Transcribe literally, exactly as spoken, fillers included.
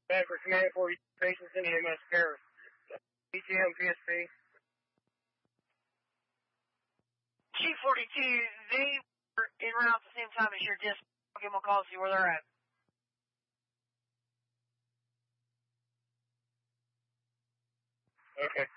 Back for Command for patients in E M S care. E T M P S P. G forty-two, they were in route at the same time as your disc. I'll give them a call, see where they're at. Okay.